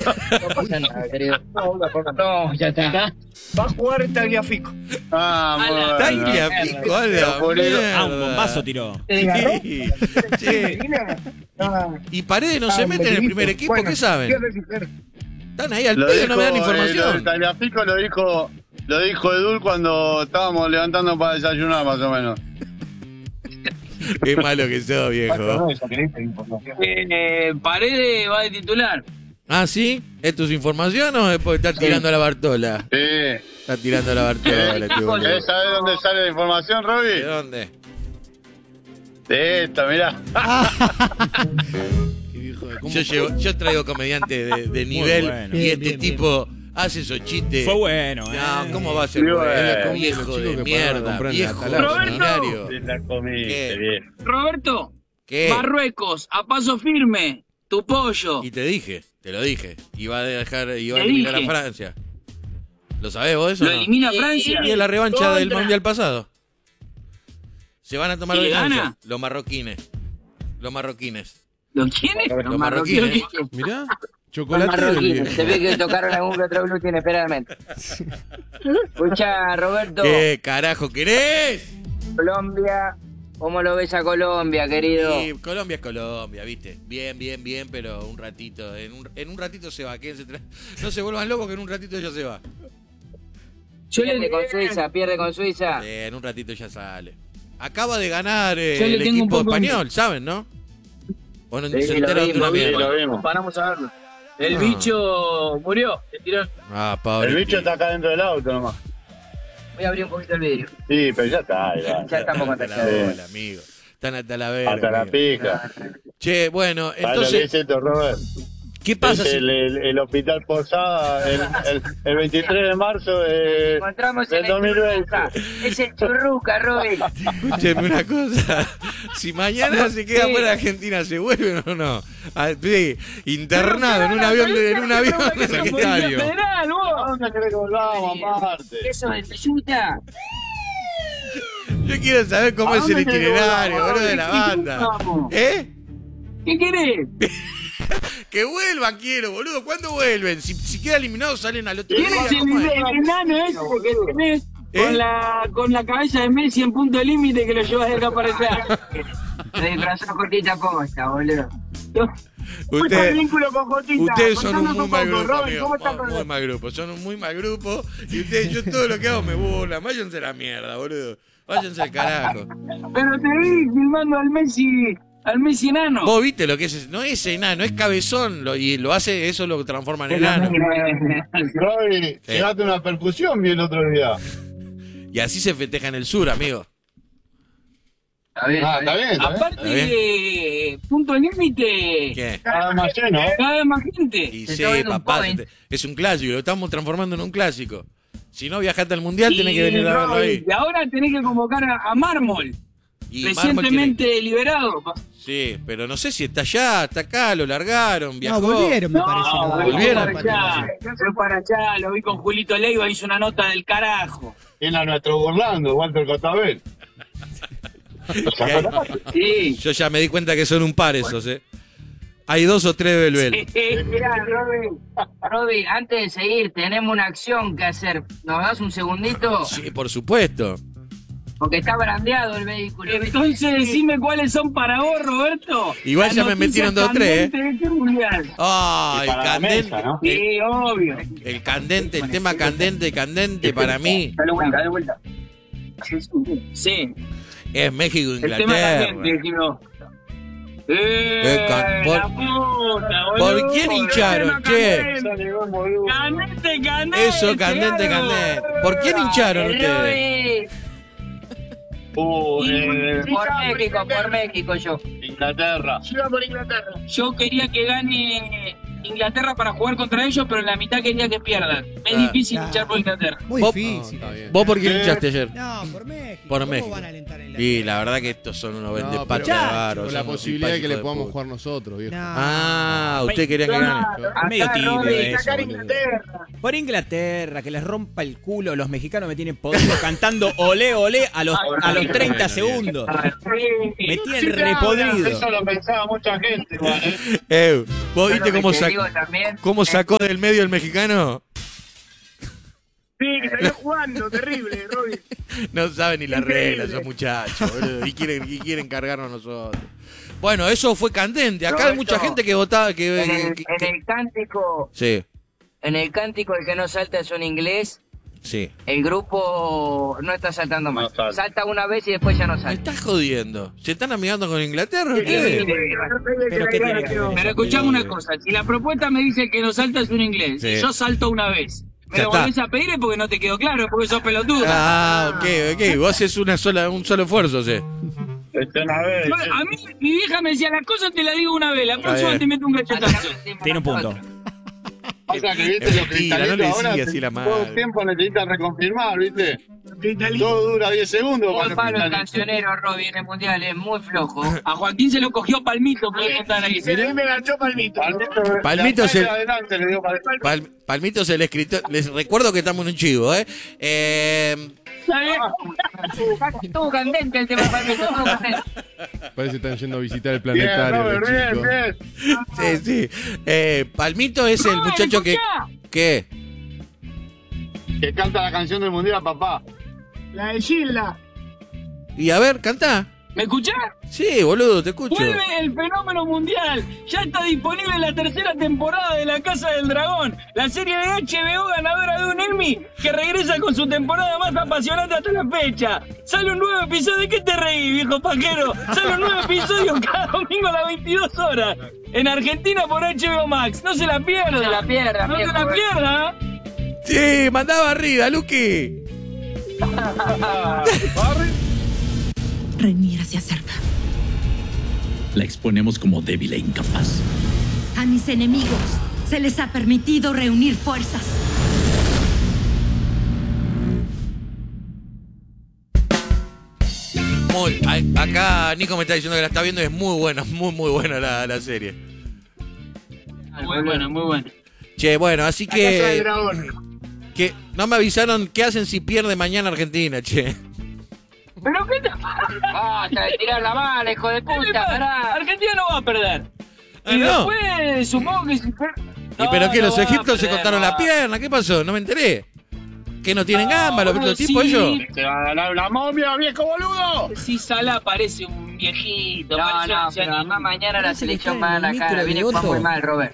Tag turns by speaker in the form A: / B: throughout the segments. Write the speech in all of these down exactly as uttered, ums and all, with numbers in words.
A: No pasa nada, querido. No, no, ya está. Va a jugar en Tagliafico.
B: Ah, bueno.
C: Tagliafico, a la mierda.
D: Ah, un bombazo tiró.
C: Sí. Che. Y Paredes no se mete en el primer equipo, ¿qué saben? Están ahí al pedo, no me dan información.
B: El Tagliafico lo dijo, lo dijo Edul cuando estábamos levantando para desayunar, más o menos.
C: Qué malo que sos, viejo.
E: Eh, Paredes va de titular.
C: Ah, ¿sí? ¿Esto es información o es porque está tirando a la Bartola?
B: Sí.
C: Está tirando a la Bartola, este boludo.
B: ¿Querés saber dónde sale la información, Roby?
C: ¿De dónde?
B: De esta, mirá.
C: Yo, llevo, yo traigo comediantes de, de nivel
D: bueno.
C: y
D: Bien,
C: este
D: bien,
C: tipo bien. hace esos chistes.
D: Fue bueno, ¿eh?
C: No, ¿cómo va a ser
B: Sí,
C: bueno?
B: bueno.
C: Viejo de mierda, viejo
E: Roberto.
C: ordinario.
B: La comiste, bien.
E: Roberto,
C: ¿Qué?
E: Marruecos, a paso firme, tu pollo.
C: Y te dije, te lo dije. Iba a dejar, iba a
E: Te
C: eliminar
E: dije.
C: a Francia. ¿Lo sabés vos eso?
E: Lo
C: no?
E: elimina Francia.
C: Y es la revancha
E: Contra.
C: del mundial pasado. Se van a tomar
E: ¿Y le
C: venganza.
E: gana?
C: Los marroquines. Los marroquines.
E: ¿Los quiénes?
C: Los marroquines.
F: Mirá,
A: Los
F: chocolatero el
A: marroquines.
F: viejo.
A: Se ve que tocaron algún que otro gluten inesperadamente. Escucha, Roberto.
C: ¿Qué carajo querés?
A: Colombia. ¿Cómo lo ves a Colombia, querido?
C: Sí, Colombia es Colombia, ¿viste? Bien, bien, bien, pero un ratito. En un, en un ratito se va. Quédense tra- no se vuelvan locos que en un ratito ya se va.
E: Yo
A: Pierde
E: le-
A: con Suiza, pierde con Suiza.
C: Eh, en un ratito ya sale. Acaba de ganar eh,
E: Yo le
C: el
E: tengo un
C: equipo
E: poco-
C: español, ¿saben, no? ¿O no
A: Sí,
C: se
A: lo
C: enteran de
A: vimos,
C: una
B: Sí,
C: mierda?
B: lo vimos.
E: Paramos a verlo. El
C: Ah.
E: bicho murió. Se tiró.
C: Ah, pobre.
B: El bicho
C: tío.
B: está acá dentro del auto nomás.
A: Voy a abrir un poquito el vidrio.
B: Sí, pero ya está. Ya,
A: Ya estamos
C: Hasta la
A: contagiados.
C: bola, amigo. Están hasta la verga.
B: Hasta la
C: amigo.
B: pija.
C: Che, bueno,
B: ¿Sabes lo que
C: entonces,
B: es esto, Robert?
C: ¿qué pasa
B: Es
C: si...
B: el, el, el hospital Posada el, el, el veintitrés de marzo de,
A: Encontramos
B: del
A: en el
B: dos mil veinte.
A: Churruca. Es el Churruca, Robin.
C: Escúcheme una cosa. Si mañana se queda
A: Sí.
C: fuera de Argentina, ¿se vuelve o no? Ah, sí, internado en un avión de, en un avión de sanitario.
E: Federal, vos.
B: ¿Dónde querés que volvamos, aparte?
A: Eso de Teyuta.
C: Yo quiero saber cómo
B: ¿A
C: es el
B: dónde querés que
C: itinerario,
B: volvamos?
C: boludo, de la banda. ¿Eh?
E: ¿Qué querés?
C: Que vuelvan, quiero, boludo. ¿Cuándo vuelven? Si, si queda eliminado, salen al otro día.
E: ¿Tienes el,
C: ¿Cómo es?
E: el enano ese que tenés
C: ¿Eh?
E: con, la, con la cabeza de Messi en punto límite que lo llevas de acá para allá?
A: Me disfrazó cortita posta, boludo.
C: Usted-
E: vínculo con Jotita.
C: Ustedes son un
E: Contanos
C: muy mal
E: poco,
C: grupo,
E: Robin,
C: amigo.
E: ¿cómo estás
C: Muy,
E: con
C: muy mal grupo. Son un muy mal grupo. Y ustedes, yo todo lo que hago me burla. Váyanse a la mierda, boludo. Váyanse al carajo.
E: Pero te vi filmando al Messi, al Messi enano.
C: Vos viste lo que es. No es enano, es cabezón. Lo, y lo hace, eso lo transforma en enano.
B: Roy, llegaste a una percusión vi el otro día.
C: Y así se festeja en el sur, amigo.
A: Está bien,
B: Ah,
A: está
B: está
A: bien.
B: bien, está bien.
E: Aparte,
C: bien.
E: de punto límite,
C: ¿Qué?
B: Cada vez más lleno, ¿eh?
E: cada vez más gente.
C: Y
A: Se
C: sí,
A: está viendo un
C: papá,
A: point.
C: es un clásico. Lo estamos transformando en un clásico. Si no viajaste al mundial, tenés que venir a verlo
E: Robin,
C: ahí.
E: y ahora tenés que convocar a, a Mármol,
C: Y
E: recientemente liberado.
C: Mármol tiene- Sí, pero no sé si está allá, está acá, lo largaron, viajó.
G: No, volvieron, me
E: No,
G: parece. ¿no?
C: volvieron.
E: Fue para allá, fue para allá, lo vi con Julito Leiva, hizo una nota del carajo.
B: Tiene a nuestro burlando, Walter Cotabel.
E: Sí.
C: Yo ya me di cuenta que son un par esos, ¿eh? Hay dos o tres Belbel.
A: Mirá, Robin, Robin, antes de seguir, tenemos una acción que hacer. ¿Nos das un segundito?
C: Sí, por supuesto.
A: Porque está brandeado el vehículo.
E: Entonces decime cuáles son para vos, Roberto.
C: Igual
E: Las
C: ya me
E: noticias
C: metieron dos o tres, ¿eh?
E: candentes de este mundial.
C: Ah,
B: Y
C: el
B: para la
C: candente.
B: mesa, ¿no?
C: el,
E: Sí, obvio.
C: el candente, el tema candente, candente para mí
A: Dale vuelta, dale vuelta.
E: Sí,
C: es México
E: el tema
C: Inglaterra.
E: candente, dijimos.
C: Eh,
E: ¡Eh!
C: can- por-
E: la puta,
C: ¿Por
E: boludo!
C: quién
E: El
C: hincharon,
E: tema
C: che?
E: candente. Candente, candente.
C: Eso, candente, candente. ¿Por quién hincharon
A: El
C: ustedes?
A: Robin.
B: Uh, eh,
A: Por México, por México yo.
B: Inglaterra.
E: Yo quería que gane Inglaterra para jugar contra ellos, pero en la mitad quería que pierdan. Es
C: Ah.
E: difícil
D: Ah.
E: luchar por Inglaterra.
D: Muy
C: Vos-
D: difícil.
F: No, está bien.
C: ¿Vos por quién
B: Sí.
C: luchaste ayer?
D: No, por México.
C: Por
D: ¿Cómo
C: México.
D: van a alentar en la
C: Y la verdad que estos son unos
F: No,
C: vendepachas
F: pero-
C: de varos.
F: Con la
C: son unos
F: posibilidad de que le
C: simpáticos
F: podamos
C: puta.
F: jugar nosotros, viejo.
D: No.
C: Ah, usted quería que gane.
E: Claro,
D: medio
E: acá,
D: tibio
E: Rodri,
D: eso,
E: sacar
D: boludo.
E: Inglaterra.
D: Por Inglaterra, que les rompa el culo. Los mexicanos me tienen podrido cantando olé, olé a los, a los treinta
F: Bueno,
D: segundos.
E: Ah, sí.
D: Me tienen
B: Sí, claro,
D: repodrido.
B: Eso lo pensaba mucha gente, igual, ¿eh?
C: Eh, ¿vos
A: Yo
C: viste
A: lo que
C: cómo,
A: te
C: sac-
A: digo también,
C: cómo
A: eh,
C: sacó del medio el mexicano?
E: Sí, que salió jugando, terrible, Robin.
C: No saben ni las
E: Increíble.
C: reglas esos muchachos, boludo. Y quieren, y quieren cargarnos a nosotros. Bueno, eso fue candente. Acá hay
A: Roberto,
C: mucha gente que votaba. Que,
A: En el,
C: que-
A: en
C: que-
A: el cántico,
C: Sí,
A: en el cántico el que no salta es un inglés.
C: sí.
A: El grupo no está saltando más.
B: No salta.
A: salta una vez y después ya no
C: Me
A: salta.
C: estás jodiendo. ¿Se están amigando con Inglaterra ustedes?
D: Pero qué tiene que ver.
E: Pero escuchame una cosa, si la propuesta me dice que no saltas un inglés,
C: Sí.
E: y yo salto una vez, me
C: Ya
E: lo
C: está.
E: volvés a pedir es porque no te quedó claro, porque sos pelotudo.
C: Ah, ok, ok. Vos haces una sola, un solo esfuerzo, ¿sí?
B: Este, una vez,
E: Yo-
B: sí.
E: a mí, mi vieja me decía, las cosas te las digo una vez, la próxima
C: bien.
E: te meto un cachetazo.
D: Tiene un punto.
B: Pasa que, viste,
C: Es
B: los
C: mentira, no le
B: cristalitos ahora,
C: sigue así la
B: todo
C: madre.
B: el tiempo necesitan reconfirmar, viste. Todo dura diez segundos.
A: Muy
B: para
A: malo el
B: los cristalitos.
A: cancionero, Robbie, en el mundial, es muy flojo.
E: A Joaquín se lo cogió Palmito, por estar ahí.
B: Mirá. me ganchó Palmito.
C: Palmito es el-
B: Adelante, le digo Palmito.
C: Pal- Palmito es el escritor. Les recuerdo que estamos en un chivo, ¿eh? eh
A: Estuvo candente el tema de Palmito, estuvo candente.
F: Parece que están yendo a visitar el
B: Bien,
F: planetario,
B: Robert,
F: los
B: bien,
F: chicos.
B: bien.
C: sí, sí. Eh, Palmito es el
E: Robert,
C: muchacho que.
E: escuchá.
C: ¿Qué?
B: Que canta la canción del mundial, papá.
E: La de Gilda.
C: Y a ver, canta.
E: ¿Me escuchás?
C: Sí, boludo, te escucho.
E: Vuelve el fenómeno mundial. Ya está disponible la tercera temporada de La Casa del Dragón, la serie de H B O ganadora de un Emmy que regresa con su temporada más apasionante hasta la fecha. Sale un nuevo episodio. ¿De qué te reí, viejo paquero? Sale un nuevo episodio cada domingo a las veintidós horas. En Argentina por H B O Max. No se la pierda.
A: No se la pierda,
E: No se
A: viejo,
E: la
A: eh.
E: pierda.
C: Sí, mandaba arriba, Luqui.
G: Rhaenyra se acerca.
H: La exponemos como débil e incapaz.
G: A mis enemigos se les ha permitido reunir fuerzas.
C: Muy, a- acá Nico me está diciendo que la está viendo y es muy buena, muy, muy buena la, la serie.
E: Muy buena, muy buena.
C: Che, bueno, así
B: Casa del
C: que.
B: dragón.
C: que no me avisaron qué hacen si pierde mañana Argentina, che.
E: ¿Pero qué te
A: Basta de tirar la bala, hijo de puta, pará.
E: Argentina no va a perder.
C: Ah,
E: Y
C: no.
E: después supongo que si per-
C: ¿Y
E: No,
C: pero qué?
E: no
C: ¿Los
E: va a
C: egipcios se
E: perder,
C: cortaron
E: no
C: la
E: va.
C: pierna? ¿Qué pasó? No me enteré. ¿Que no tienen gamba los,
E: boludo,
C: los tipos
E: sí.
C: ellos?
B: Te va a ganar la momia, viejo boludo.
E: Si Sala parece un viejito.
A: No,
E: parece un
A: no, pero
E: ancianito.
A: además mañana la
D: Parece que
A: selección
D: está
A: va a
D: en
A: dar
D: el
A: la cara.
D: micro
A: Viene
D: de
A: Juan
D: Otto.
A: muy mal, Robert.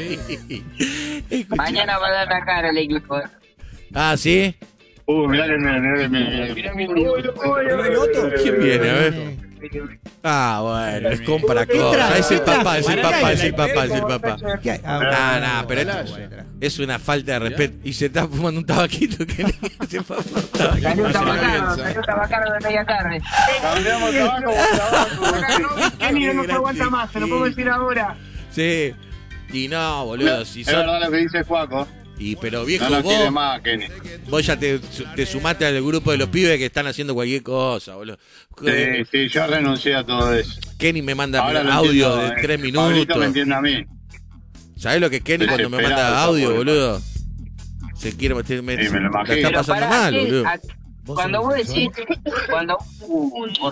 A: Mañana va a dar la cara el equipo.
C: Ah, ¿sí?
B: Uh, mirá, mirá, mirá, mirá, mirá.
C: ¿Quién viene? A ver. Ah, bueno, es compra cosas. Es el papá, es el papá, es el papá, es el papá.
D: ¿Qué hay? Ah,
C: Ah, no, pero esto
F: Celaya.
C: es una falta de respeto. Y se está fumando un tabaquito que ni se fuma un tabaquito.
A: Salió un tabacano,
F: vergüenza.
A: salió un tabacano de media tarde.
B: Cambiamos trabajo por trabajo.
E: Kenny no se aguanta más, te lo puedo decir ahora.
C: Sí. Y no, boludo, si
B: Es
C: son.
B: verdad lo que dice Juaco.
C: Y pero
B: No
C: viejo,
B: nos quiere
C: vos,
B: más, Kenny.
C: vos ya te, te sumaste al grupo de los pibes que están haciendo cualquier cosa, boludo.
B: Sí, sí, yo renuncié a todo eso.
C: Kenny me manda
B: Ahora lo
C: audio
B: entiendo,
C: de
B: eh.
C: tres
B: Pablito me
C: minutos.
B: entiende a mí.
C: ¿Sabés lo que es Kenny cuando me manda
B: Desesperado,
C: audio,
B: pobre.
C: boludo? Se quiere meter, me,
B: Sí, me lo
C: la
B: imagino.
C: está
A: Pero
C: pasando
A: pará,
C: mal,
A: ¿qué?
C: boludo.
A: A- cuando vos decís, cuando... Uh, por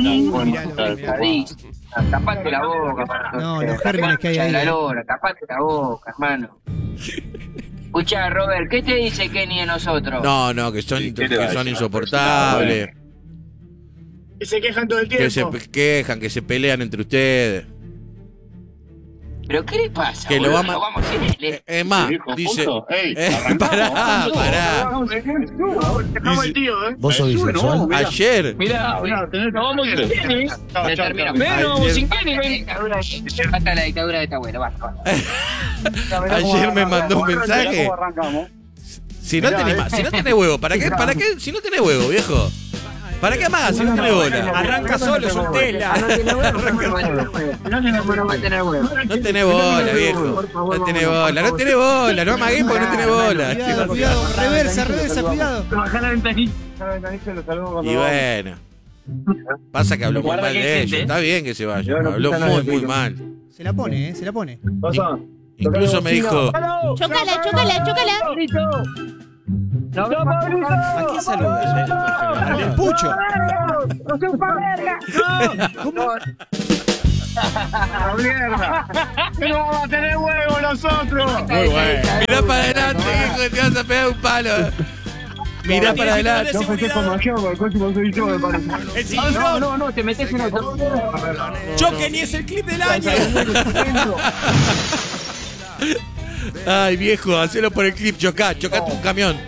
A: favor, tapate la boca.
D: No, los gérmenes que hay ahí.
A: La lora, tapate la boca, hermano. Escuchá, Robert, ¿qué te dice Kenny de nosotros?
C: No, no, que son,
B: Sí, ¿qué te va
C: que
B: a
C: son
B: decir?
C: insoportables,
E: Que se quejan todo el
C: que se
E: tiempo.
C: pe- quejan, que se pelean entre ustedes.
A: ¿Pero qué le pasa,
C: Que lo
A: boludo?
C: va a ma-
A: Lo vamos a hacer.
C: Eh, Es más,
B: Viejo,
C: dice.
B: punto. Ey,
C: Eh,
B: arrancamos.
C: pará, pará.
E: Dejamos el tío, ¿eh?
D: ¿Vos sos bisexual?
C: Ayer,
E: Mirá,
B: Mirá, tenés-
E: nos vamos sin Kenny.
B: Chao,
A: Ya
B: chao,
A: termina.
B: chao.
E: Ven, nos vamos sin Kenny,
A: La
E: ven.
A: dictadura, basta la dictadura de esta abuela, basta. basta.
C: ayer me mandó un
B: Mirá
C: mensaje.
B: cómo arrancamos.
C: Si no
B: Mirá,
C: tenés
B: eh.
C: más, si no tenés huevo, ¿para qué? ¿Para qué? Si no tenés huevo, viejo. ¿Para qué más? Si no tiene bola.
D: Arranca solo, soltela.
A: No tiene bola, no tiene bola, va a tener bola.
C: No tenés bola, viejo. No tenés bola, no tenés bola. No amagué porque no tenés bola.
I: Cuidado, cuidado. Reversa, reversa, cuidado.
E: Bajar la ventanilla.
C: Y bueno. Pasa que habló muy mal de ellos. Está bien que se vaya. Habló muy, muy mal.
I: Se la pone, eh, se la pone.
C: Incluso me dijo.
J: Chócala, chócala, chócala.
D: ¿A quién saluda?
I: Al del Pucho.
B: ¡Que no vamos a tener huevo nosotros!
C: Muy bueno. Mirá para adelante, viejo, que te vas a pegar un palo. Mirá para adelante.
B: Yo pensé con Mayogo, el próximo soy yo, me parece.
D: El cinturón.
A: No, no, no, te metes en el...
D: Choque ni es el clip del año.
C: Ay, viejo, hacelo por el clip, chocá, chocate un camión.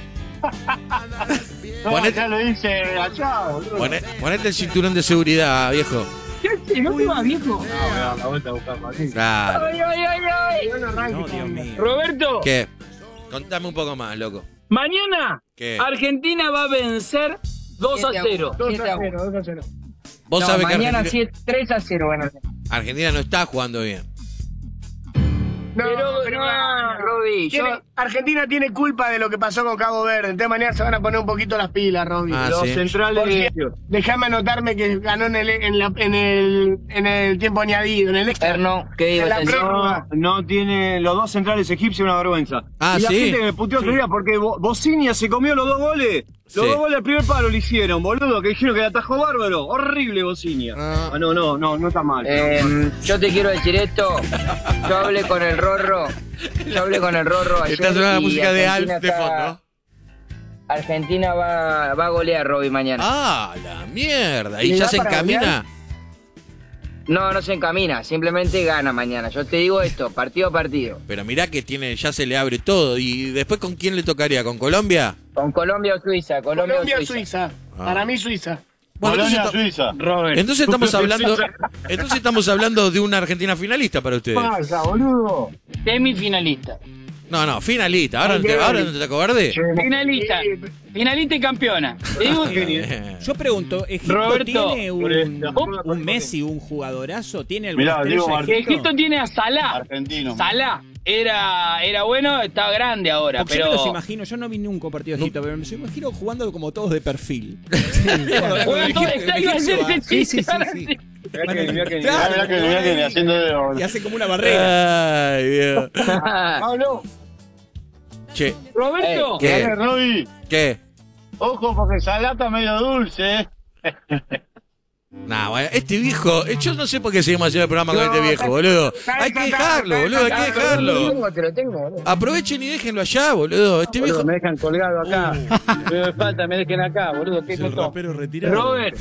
B: No,
C: Ponete-
B: ya lo hice allá, boludo.
C: Poné- Ponete el cinturón de seguridad, viejo.
A: ¿Qué? ¿No te va, viejo?
B: No, me da la vuelta a buscar Martín.
C: Claro.
A: Ay, ay, ay, ay.
D: No, Dios mío.
E: Roberto,
C: ¿Qué? Contame un poco más, loco.
E: mañana
C: ¿Qué?
E: Argentina va a vencer dos a cero.
B: dos a cero, dos a cero.
C: Vos
A: No,
C: sabés que
A: mañana
C: Argentina,
A: sí es tres a cero, bueno.
C: Argentina no está jugando bien.
A: Pero,
B: pero
A: no, Roby, yo...
K: Tiene- Argentina tiene culpa de lo que pasó con Cabo Verde. Entonces mañana se van a poner un poquito las pilas, Robby.
C: Ah,
B: Los
C: sí.
B: centrales
K: Porque
B: de...
K: déjame anotarme que ganó en el, en, la- en el, en el tiempo añadido, en el extra.
A: Erno, ¿qué digo?
K: En la
A: Este-
K: prórroga.
B: No, no tiene los dos centrales egipcios una vergüenza.
C: Ah,
B: y la
C: ¿sí?
B: gente me puteó otro día porque Bo- Bocinia se comió los dos goles. Los
C: Sí.
B: dos goles al primer palo le hicieron, boludo, que dijeron que le atajó bárbaro. Horrible Bocinia.
C: Ah.
B: Ah, no, no, no, no está mal.
A: Eh, yo te quiero decir esto. Yo hablé con el Rorro. Yo hablé con el Rorro ayer.
C: Está sonando la
A: y
C: música de Alf
A: Argentina
C: de
A: está-
C: fondo.
A: Argentina va, va a golear, Roby, mañana.
C: Ah, la mierda. ¿Y
A: ¿Le
C: ya
A: da
C: se
A: para
C: encamina?
A: No, no se encamina. Simplemente gana mañana. Yo te digo esto, partido a partido.
C: Pero mirá que tiene, ya se le abre todo. ¿Y después con quién le tocaría? ¿Con Colombia?
A: Con Colombia o Suiza. Colombia,
K: Colombia
A: o
K: o
A: Suiza.
K: Suiza.
C: Ah.
K: Para mí, Suiza.
C: Bueno,
B: Polonia,
C: entonces,
B: Suiza.
E: Robert.
C: entonces estamos hablando, entonces estamos hablando de una Argentina finalista para ustedes.
B: Pasa, boludo.
E: Semifinalista.
C: No, no, finalista. Ahora, no te, ahora no te acordé.
E: Finalista. Finalista y campeona. Te digo que...
D: Yo pregunto, ¿Egipto
E: Roberto,
D: tiene
B: por
D: un,
B: esto.
D: un Messi, un jugadorazo? ¿Tiene alguna
B: Mirá,
D: estrella
B: Diego
D: de
B: Martín.
D: Egipto?
E: Egipto tiene a Salah.
B: Argentino.
E: Salah era, era bueno, está grande ahora,
D: Porque
E: pero...
D: yo me los imagino, yo no vi nunca un partido de Egipto, pero me los imagino jugando como todos de perfil.
E: Juegan todos, está, iba a ser ese
I: Sí, sí,
E: chiste,
I: sí, sí.
B: Mirá que, mirá que,
D: Claro.
B: mirá que, mirá que haciendo de...
D: Y hace como una barrera.
C: Ay, Dios.
B: Pablo,
C: Che,
E: Roberto,
C: ¿Qué?
B: dale, Roby.
C: ¿qué?
B: Ojo porque Salata medio dulce, eh.
C: Nah, bueno, este viejo, eh, yo no sé por qué seguimos haciendo el programa con este viejo, boludo. Hay que dejarlo, boludo, hay que dejarlo.
A: Te lo tengo, boludo.
C: Aprovechen y déjenlo allá, boludo. Este viejo.
B: Me dejan colgado acá. Me falta, me dejen acá, boludo. ¿Qué
F: Es el
B: contó?
F: rapero retirado.
E: Robert,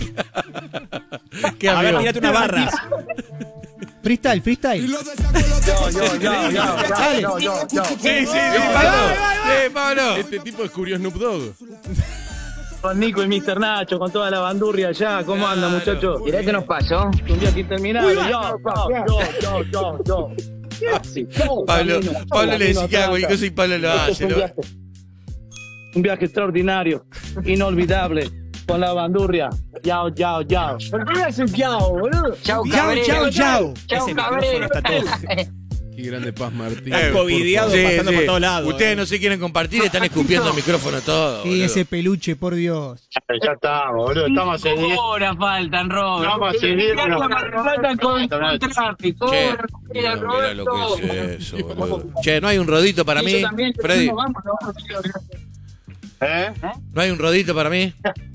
C: ¿Qué
D: A ver,
C: amigo?
D: tirate una barra.
I: Freestyle, freestyle.
B: Yo, yo, yo, yo,
I: Dale.
B: yo, yo, yo.
C: Sí, sí, sí, Pablo. Sí, Pablo.
F: Este tipo descubrió Snoop Dogg.
E: con Nico y mister Nacho, con toda la bandurria allá. ¿Cómo
C: Claro.
E: andan, muchachos?
A: Mirá que nos pasó.
E: Un día interminable. Yo, yo, yo, yo, yo, yo.
C: Pablo, Pablo le decía que haga cualquier cosa y Pablo lo
E: Esto es
C: hace.
E: un
C: ¿no?
E: viaje. Un viaje extraordinario, inolvidable, con la bandurria. Yao, yao, yao.
K: ¿Por qué me haces yao, boludo?
A: Chau,
I: Chau,
A: cabrero.
I: chau, chau.
A: Chau,
D: Ese
A: cabrero.
D: micrófono está todo.
F: Qué grande Paz Martín.
C: Eh,
D: Está covidiado
C: Sí,
D: pasando
C: sí.
D: por todos lados.
C: Ustedes
D: eh.
C: no se quieren compartir, están escupiendo el micrófono todo.
I: Sí,
C: boludo.
I: ese peluche, por Dios.
B: Ya estamos, boludo. Estamos a seguir.
E: Horas faltan, Robert.
B: Vamos a seguir.
E: Mirá la Mar del Plata con con tráfico.
C: Che,
E: Mira,
C: mira, mira lo
E: Roberto.
C: que es eso, boludo. Che, ¿no hay un rodito para
E: Y
C: mí,
E: yo también,
C: Freddy?
E: vamos, vamos, vamos.
B: ¿Eh?
C: ¿No hay un rodito para mí?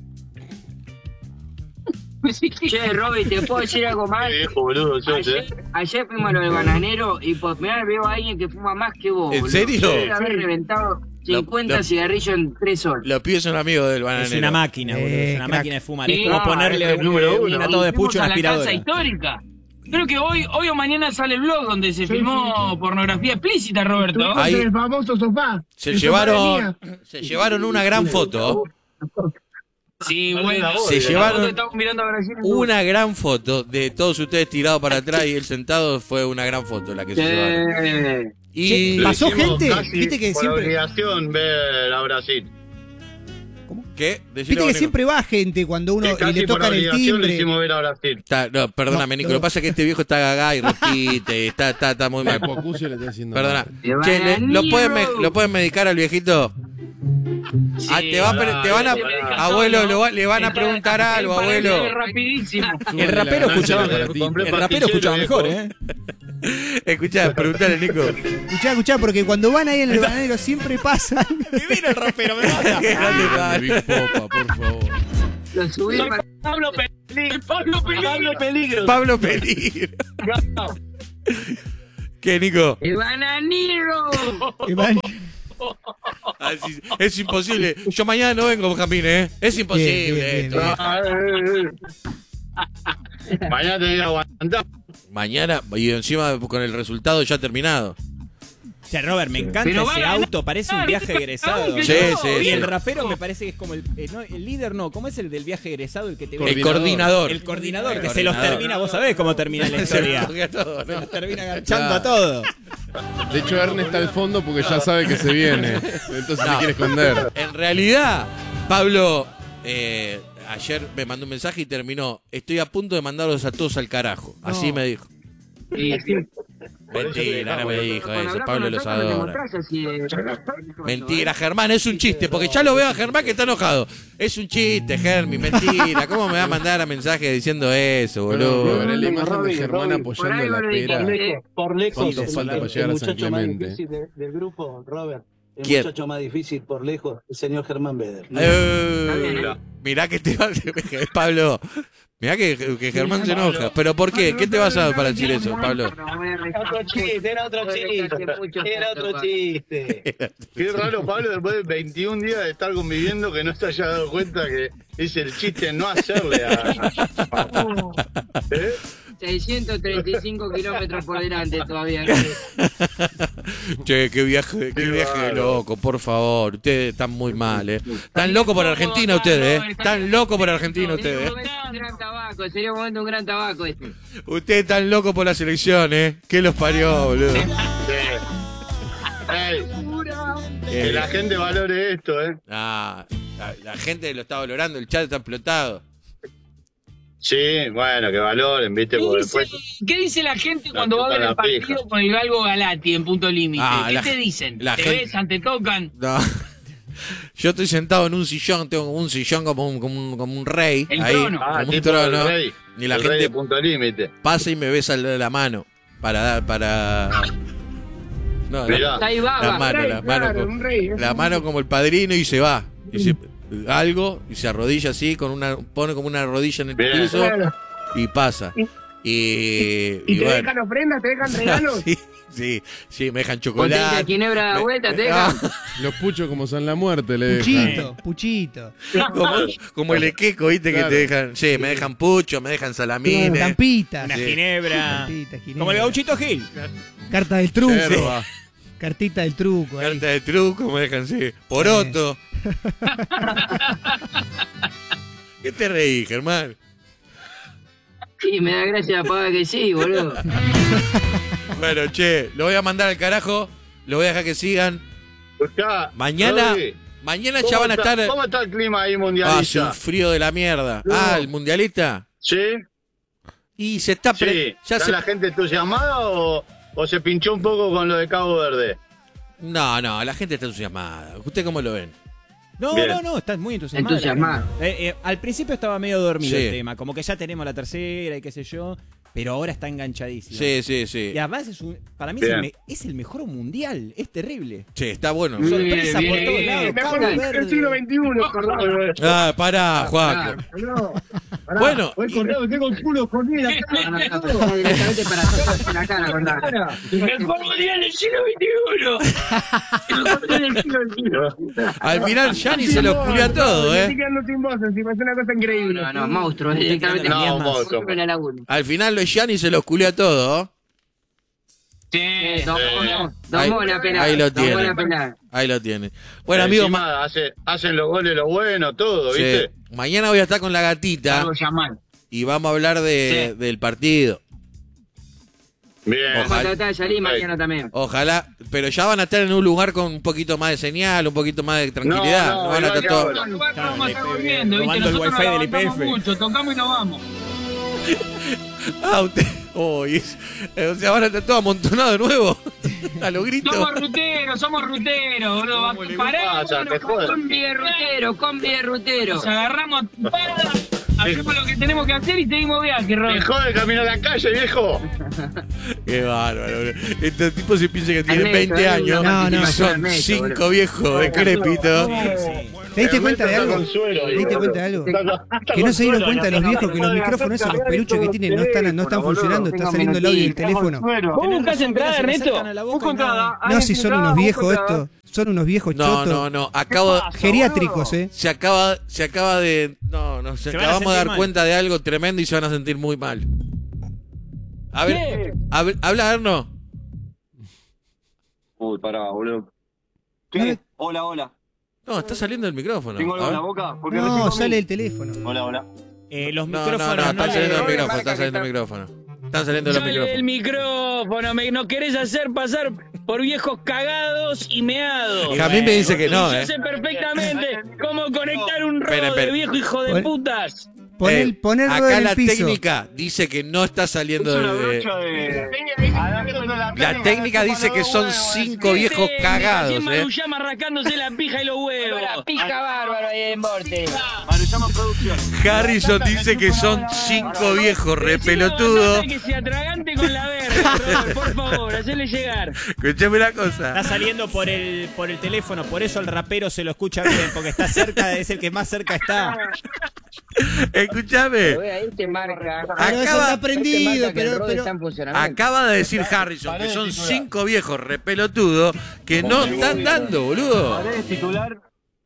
A: Che, Robby, ¿te puedo decir algo más?
B: Qué viejo, boludo, yo,
A: Ayer,
B: ¿eh?
A: ayer fuimos a lo del bananero y por primera vez veo a alguien que fuma más que vos.
C: ¿En
A: boludo.
C: serio?
A: Debe haber reventado cincuenta
C: Lo- lo-
A: cigarrillos en tres horas.
C: Los pibes son amigos del bananero.
D: Es una máquina, boludo. Es
I: Eh,
D: una
I: crack.
D: máquina de fumar.
A: Sí,
D: Es como
A: no,
D: ponerle
B: es el
D: un,
B: número uno.
D: un atado de pucho a
E: Fuimos
D: una
E: a la casa
D: aspiradora.
E: histórica. Creo que hoy, hoy o mañana sale el blog donde se filmó pornografía explícita, Roberto.
C: Ahí-
K: El famoso sofá.
C: Se
K: El sofá
C: llevaron,
K: de mía.
C: se llevaron una gran foto.
E: Sí,
B: Dale
E: bueno.
B: la voz,
C: Se
B: dale.
C: llevaron
A: Estamos mirando a Brasil.
C: una gran foto de todos ustedes tirados para atrás y él sentado. Fue una gran foto la que se llevaron.
A: Eh,
C: Y
I: Pasó
B: Hicimos
I: gente,
B: casi
I: viste que
B: por
I: siempre-
B: obligación ver a Brasil.
I: ¿Cómo?
C: ¿Qué? Decilo,
I: Viste que
C: Nico.
I: siempre va gente cuando uno y le tocan el timbre.
C: Está, no, perdóname,
I: No,
C: Nico.
I: no.
C: Lo que pasa es que este viejo está gagá y repite. está, está, está muy mal.
F: Pocucio le está haciendo
C: Perdona.
F: mal.
C: Che, le- ¿lo, pueden me- ¿lo pueden medicar al viejito?
E: Sí,
C: Ah, te, va a pre- te van a.
E: sí, sí,
C: Abuelo,
E: sí,
C: lo va- le van a
E: está-
C: preguntar algo,
E: para
C: abuelo.
E: hacer rapidísimo.
D: El rapero escuchaba, el rapero escuchaba mejor, ¿eh?
C: Escuchá, preguntale, Nico.
I: Escuchá, escuchá, porque cuando van ahí en el bananero siempre pasan.
D: Divino el rapero, me mata.
C: Grande,
F: Dale,
C: padre.
F: Big Popa, por favor.
A: Lo subí
E: Soy
A: para...
E: Pablo Peligro. Pablo Peligro. Peligro.
C: Pablo Peligro. ¿Qué, Nico?
A: ¡El bananero!
I: Y van-
C: Ah, sí, es imposible. Yo mañana no vengo, Benjamín, ¿eh? Es imposible
I: Bien, bien,
C: esto.
I: bien.
B: Mañana tenés que aguantar.
C: Mañana, y encima con el resultado ya terminado.
D: O sea, Robert, me encanta
E: Pero
D: ese
E: van a
D: auto, parece un viaje egresado.
E: que
C: Sí,
E: no,
C: sí,
D: Y
C: sí.
D: el rapero me parece que es como el, eh, no, el líder, no, ¿cómo es el del viaje egresado? El que te
C: El coordinador.
D: El coordinador,
C: El
D: que se los
C: coordinador.
D: termina, vos sabés cómo termina la historia.
C: Se todo,
D: Se
C: ¿no?
D: los termina agachando a todo.
F: De hecho, Ernest está al fondo porque ya sabe que se viene. Entonces
C: No.
F: se quiere esconder.
C: En realidad, Pablo eh, ayer me mandó un mensaje y terminó. Estoy a punto de mandarlos a todos al carajo. Así
I: No.
C: me dijo.
A: Y sí.
C: Mentira, no me dijo
A: Cuando
C: eso.
A: hablas
C: Pablo
A: con
C: los
A: nosotros, te
C: adora.
A: mostrás así de-
C: Mentira, Germán, es un chiste, porque ya lo veo a Germán que está enojado. Es un chiste, Germi, mentira. ¿Cómo me va a mandar a mensaje diciendo eso,
F: Boludo,
C: boludo?
F: Robert, la imagen de
L: Robin,
F: Germán
L: Robin,
F: apoyando
A: por ahí
F: la
A: lo
F: pera.
A: dije.
L: Por lejos,
F: ¿Cuánto
L: el,
F: falta
L: el-
F: para llegar
L: el
F: a San
L: muchacho más
F: Clemente?
L: difícil de- del grupo, Robert. El
C: ¿Quién?
L: muchacho más difícil por lejos, el señor Germán Beder.
C: Eh, mirá que te va Pablo. Mirá que, que Germán se enoja. ¿Pero por qué? ¿Qué te vas a dar para decir eso, Pablo?
L: Otro chiste, era otro chiste. Era otro chiste.
B: Qué raro, Pablo, después de veintiún días de estar conviviendo, que no se haya dado cuenta que es el chiste no hacerle a. a- ¿Eh?
A: seiscientos treinta y cinco kilómetros por delante todavía.
C: Che, qué viaje, qué viaje de loco, por favor. Ustedes están muy mal, ¿eh? Están locos por Argentina ustedes, ¿eh? Están locos por Argentina ustedes, ¿eh?
A: Sería un gran tabaco, sería un momento un gran tabaco este.
C: Ustedes están locos por la selección, ¿eh? ¿Qué los parió, boludo?
B: Sí. Ey, que la gente valore esto, ¿eh?
C: Ah, la, la gente lo está valorando, el chat está explotado.
B: Sí, bueno, que valoren, ¿viste?
E: ¿Qué
B: Porque
E: dice,
B: después.
E: qué dice la gente
B: La
E: cuando va a ver
B: chupan
E: el
B: la
E: partido
B: pija.
E: con el Galgo Galati en punto límite?
C: Ah,
E: ¿Qué
C: la-
E: te dicen?
C: la
E: ¿Te
C: gente-
E: besan, te tocan?
C: No. Yo estoy sentado en un sillón, tengo como un sillón como un, como un, como un rey.
E: El
C: ahí,
E: trono.
B: Ah,
C: como un
B: tipo
C: trono.
B: el rey.
C: Y la
B: el rey
C: gente
B: de punto límite.
C: pasa y me besa la, la mano. Para dar, para. No,
B: Mirá.
A: Está ahí baba.
C: la mano, la mano,
K: Claro,
C: como,
K: un rey.
C: la mano como el padrino y se va. Y se, algo y se arrodilla así, con una, pone como una rodilla en el
B: Bien.
C: piso
K: Claro.
C: y pasa. Y,
K: ¿Y te
C: bueno.
K: dejan ofrendas? ¿Te dejan regalos?
C: sí, sí, sí, me dejan
A: Botella
C: chocolate.
A: de ginebra da
C: Me-
A: vuelta, te
C: Ah,
A: dejan.
F: Los puchos como son la muerte le dejan.
I: Puchito, puchito.
C: como, como el equeco, viste,
F: Claro.
C: que te dejan. Sí, me dejan pucho, me dejan salamines.
I: Campitas.
D: Una
C: Sí.
D: ginebra.
I: Campitas, ginebra.
D: Como el gauchito Gil.
I: Carta del truco.
F: Yerba.
I: Cartita del truco. ahí.
C: Carta de truco, me dejan, sí. Poroto. ¿Qué te reí, Germán?
A: Sí, me da gracia la paga que sí, boludo.
C: Bueno, che, lo voy a mandar al carajo. Lo voy a dejar que sigan.
B: Escuchá,
C: Mañana,
B: Rodri,
C: mañana
B: ¿cómo
C: ya van a
B: está-
C: estar.
B: ¿Cómo está el clima ahí
C: Hace
B: mundialista?
C: un frío de la mierda.
B: No.
C: Ah, el mundialista.
B: ¿Sí?
C: Y se está. pre-
B: Sí.
C: ya
B: ¿Está
C: se...
B: la gente entusiasmada o, o se pinchó un poco con lo de Cabo Verde?
C: No, no, la gente está entusiasmada. ¿Usted cómo lo ven?
D: No,
B: Bien.
D: no, no, estás muy entusiasmado.
A: Entusiasmado.
D: Eh, eh, al principio estaba medio dormido
C: Sí.
D: el tema, como que ya tenemos la tercera y qué sé yo, pero ahora está enganchadísimo.
C: Sí, sí, sí.
D: Y además es un, para mí es el,
B: Bien.
D: me- es el mejor mundial, es terrible.
C: Sí, está bueno.
A: Bien,
D: Sorpresa
A: bien,
D: por todos
A: bien.
D: lados.
K: Mejor
D: Cabo
K: del
D: Verde.
K: siglo veintiuno, perdón.
C: Ah, pará, Juan.
K: No, pará.
C: Bueno,
K: Voy corriendo, tengo el culo jodido.
A: No, no, no, no, directamente para todos en la cara, contá.
E: El mejor mundial del siglo veintiuno.
A: El mundial del siglo veintiuno.
C: al final Gianni se los culió a todo,
K: Me estoy
C: ¿eh?
K: quedando sin voz, encima es una cosa increíble.
A: No, no, monstruo, directamente.
B: No,
A: monstruo.
B: monstruo.
A: Monstruo en la laguna.
C: Al final los Gianni se los culió a todo. ¿eh?
A: Eh, Don Mono, Don
C: Ahí-
A: Mono pelado.
C: ahí lo
A: Don Mono
C: tienen.
A: pelado.
C: Ahí lo tienen. Bueno, amigos, ma-
B: Encima hace- hacen los goles lo bueno, todo,
C: sí,
B: ¿viste?
C: mañana voy a estar con la gatita
E: Algo Yamal.
C: y vamos a hablar de,
E: Sí.
C: del partido.
B: Bien.
A: Vamos a tratar de salir mañana también.
C: Ojalá, pero ya van a estar en un lugar con un poquito más de señal, un poquito más de tranquilidad. No, no, no van a estar todos.
E: Vamos a estar volviendo, ¿viste?
D: Robando el
E: Nosotros
D: wifi
E: nos
D: del I P F.
E: levantamos mucho, tocamos y nos vamos.
C: Ah, usted. Oh, es, eh, o sea, van a estar todos amontonados de nuevo. A los gritos.
E: Somos ruteros, somos ruteros, boludo. Pará,
A: combi de rutero, combi de rutero.
E: Nos agarramos a palas, hacemos lo que tenemos que hacer y seguimos viaje, Robin.
B: Dejó de caminar a la calle, viejo.
C: Qué bárbaro, boludo. Estos tipos se piensan que tienen
A: Ernesto,
C: veinte
A: eh,
C: años
I: no, no,
C: y son
A: Ernesto,
C: cinco
A: boludo.
C: viejos decrépitos.
I: ¿Te diste cuenta de algo?
B: Consuelo,
I: ¿Te diste cuenta de algo? Que no se dieron cuenta los viejos que los micrófonos esos, los peluches que tienen no están, no están funcionando, está saliendo el audio del teléfono.
E: ¿Vos buscás entrada, Ernesto?
D: Busco entrada.
I: No, si son unos viejos estos, son unos viejos
C: No,
I: chotos.
C: no, no. Acabo,
I: Geriátricos, eh.
C: se acaba, se acaba de, no, no, se
D: Se van a
C: acabamos de dar
D: sentir mal.
C: cuenta de algo tremendo y se van a sentir muy mal. A ver,
E: ¿Qué?
C: a ver, habla Erno.
L: Uy, pará, boludo.
I: ¿Qué?
L: Hola, hola.
C: No, está saliendo el micrófono.
L: ¿Tengo algo
C: A
L: en la
C: ver.
L: boca? Porque recién
I: No,
L: comí.
I: sale el teléfono.
L: Hola, hola.
D: Eh, los
C: No, no,
D: micrófonos
C: no, está
D: le-
C: saliendo el
A: le-
C: micrófono,
A: le-
C: está saliendo el micrófono. Están saliendo los
E: Sale el
C: micrófonos.
E: micrófono, me, nos querés hacer pasar por viejos cagados y meados.
C: Jamín me dice que no,
E: Yo
C: eh.
E: sé perfectamente cómo conectar un robo
C: Espera, espera.
E: de viejo hijo de
I: Bueno.
E: putas.
I: Poner,
C: Eh,
I: ponerlo
C: acá
I: en
C: la
I: el piso.
C: técnica dice que no está saliendo
L: Es una
C: de...
L: brocha de...
C: La técnica dice que son cinco viejos cagados,
E: Recién
C: eh.
E: Maruyama rascándose la pija y los huevos.
A: La pica bárbaro ahí en Morte.
L: Maruyama Producción.
C: Harrison dice que son cinco viejos repelotudos.
E: Que se atragante con la verga, Robert, por favor, hacele llegar.
C: Escuchame una cosa.
D: Está saliendo por el por el teléfono, por eso el rapero se lo escucha bien, porque está cerca, es el que más cerca está.
C: Escuchame.
A: Voy a irte marca.
I: Pero eso está prendido, pero, pero
C: Acaba de decir Harrison que son cinco viejos repelotudos que no están dando, boludo.
L: Paredes titular.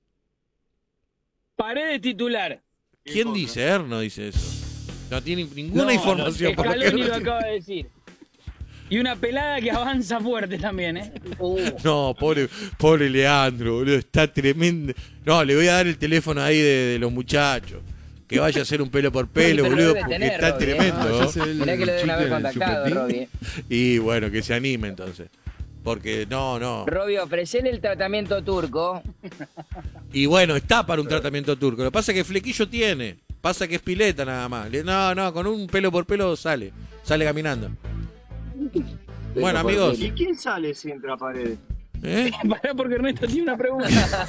E: Paredes titular.
C: ¿Quién dice? Erno dice eso. No tiene ninguna
E: No,
C: información.
E: no,
C: por lo que
E: Scaloni
C: no
E: lo
C: tiene.
E: acaba de decir. Y una pelada que avanza fuerte también, ¿eh?
C: No, pobre, pobre Leandro, boludo, está tremendo. No, le voy a dar el teléfono ahí de, de los muchachos. Que vaya a hacer un pelo por pelo,
A: Pero lo
C: boludo,
A: debe
C: porque
A: tener,
C: está
A: Robbie, ¿eh?
C: tremendo.
F: Ah, ese es el
A: Mirá que lo deben haber
F: chicle del
A: contactado,
F: Super
A: Robbie.
C: Y bueno, que se anime entonces. Porque no, no.
A: Robbie, ofrecele el tratamiento turco.
C: Y bueno, está para un tratamiento turco. Lo que pasa es que flequillo tiene. Pasa que es pileta nada más. Le- No, no, con un pelo por pelo sale. Sale caminando. Bueno, amigos.
L: ¿Y quién sale si entra a Paredes?
C: ¿Eh?
E: Pará porque Ernesto tiene una pregunta.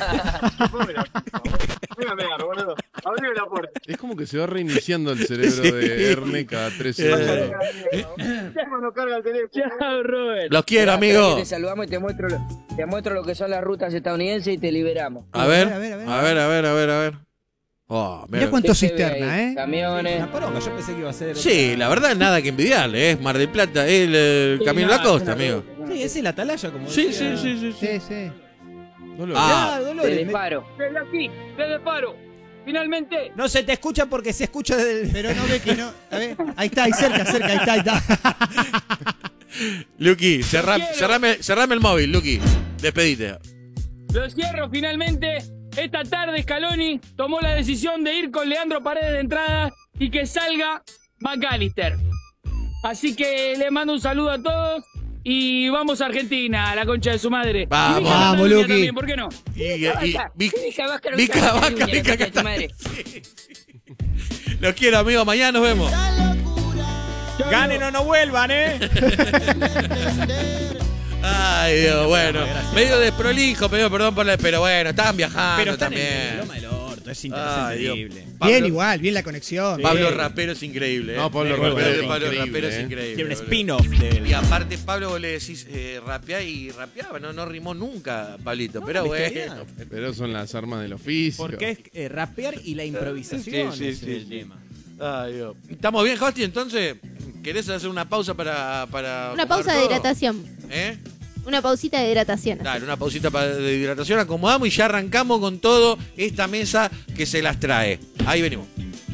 L: Mírame, boludo. Abrime la puerta.
F: Es como que se va reiniciando el cerebro
C: Sí.
F: de Erne cada tres
C: Eh.
F: segundos.
L: No carga el teléfono.
E: Chao, Robert.
C: Los quiero, amigo.
A: Te saludamos y te muestro, lo, te muestro lo que son las rutas estadounidenses y te liberamos.
C: A ver,
I: A ver, a ver,
C: a ver, a ver, a ver, a ver. Oh,
I: Mirá
C: mira.
I: cuánto
A: ¿Qué se ve
I: cisterna,
A: ahí?
I: ¿eh?
A: Camiones.
D: Una poronga, yo pensé que iba a ser.
C: Sí, la verdad, nada que envidiarle. Es Mar del Plata, es el, el
E: Sí,
C: Camino a la
E: nada,
C: Costa,
E: una
C: amigo.
D: Sí, ese es la atalaya, como
C: Sí,
D: decía.
C: sí, sí, sí. sí.
I: Sí, sí.
F: No lo
C: Ah,
D: Ah,
A: Te
D: Dolores, me-
A: disparo.
E: Desde aquí, desde paro. Finalmente.
D: No se te escucha porque se escucha del.
I: Pero no ve que no. A ver, ahí está, ahí cerca, cerca, ahí está, ahí está.
C: Luqui, cerra-
E: quiero.
C: cerrame, cerrame el móvil, Luqui. Despedite.
E: Lo cierro finalmente. Esta tarde Scaloni tomó la decisión de ir con Leandro Paredes de entrada y que salga McAllister. Así que le mando un saludo a todos y vamos a Argentina, a la concha de su madre.
C: Vamos.
E: Y Mica
I: Vamos,
E: Cataluña
I: Luqui.
E: también, ¿por qué no?
C: Y, y, y- Vic-
A: Vica Vaca,
C: Vica
A: Vica
C: Vaca,
A: Cataluña,
C: Vica
A: la concha de tu madre.
C: Los quiero, amigos. Mañana nos vemos.
D: Ganen o no vuelvan, ¿eh?
C: Ay, Dios, bueno.
D: Gracias.
C: Medio desprolijo, medio perdón por la. Pero bueno, estaban viajando
D: Pero están en el
C: también.
D: loma del orto, es
C: Ay, Dios.
D: increíble.
C: Pablo-
I: Bien, igual, bien la conexión.
C: Pablo
I: bien.
C: Rapero es increíble. ¿eh?
F: No, Pablo
C: Pablo
F: Rapero es
C: Pablo
F: increíble,
C: Rapero es
F: ¿eh?
C: increíble.
D: Tiene un
C: boludo.
D: spin-off de él.
C: Y aparte, Pablo, vos le decís eh, rapeá y rapeaba, no, no rimó nunca, Pablito. pero
D: la
C: bueno.
D: historia.
F: Pero son las armas del oficio.
D: Porque es eh, rapear y la improvisación.
C: Sí, sí,
D: ese
C: sí,
D: es el
C: sí.
D: tema.
C: Ay, Dios. ¿Estamos bien, Hosti? Entonces, ¿querés hacer una pausa para. para
J: Una
C: acomodar
J: pausa de
C: todo?
J: hidratación.
C: ¿Eh?
J: Una pausita de hidratación.
C: Dale, una pausita para, de hidratación, acomodamos y ya arrancamos con todo esta mesa que se las trae. Ahí venimos.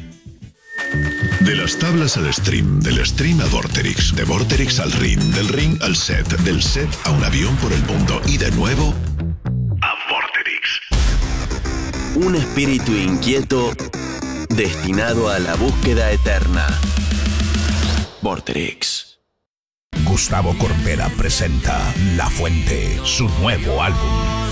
M: De las tablas al stream, del stream a Vorterix, de Vorterix al ring, del ring al set, del set a un avión por el mundo y de nuevo a Vorterix.
N: Un espíritu inquieto destinado a la búsqueda eterna. Vorterix.
O: Gustavo Corbera presenta La Fuente, su nuevo álbum.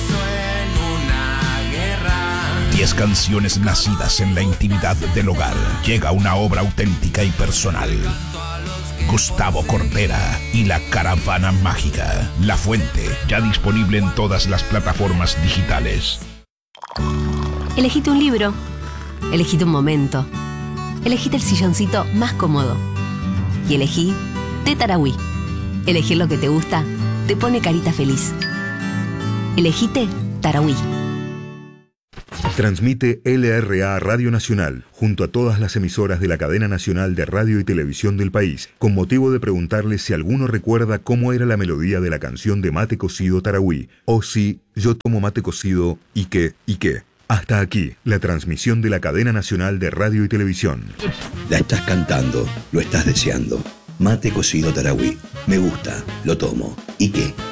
O: Diez canciones nacidas en la intimidad del hogar. Llega una obra auténtica y personal. Gustavo Corbera y la Caravana Mágica. La Fuente, ya disponible en todas las plataformas digitales.
P: Elegite un libro. Elegite un momento. Elegite el silloncito más cómodo. Y elegí Té Tarahui. Elegir lo que te gusta te pone carita feliz. Elegite Tarahui.
Q: Transmite L R A Radio Nacional, junto a todas las emisoras de la cadena nacional de radio y televisión del país, con motivo de preguntarle si alguno recuerda cómo era la melodía de la canción de Mate Cocido Tarahui, o si yo tomo mate cocido y qué, y qué. Hasta aquí, la transmisión de la cadena nacional de radio y televisión.
R: La estás cantando, lo estás deseando. Mate Cocido Tarahui. Me gusta, lo tomo. ¿Y qué?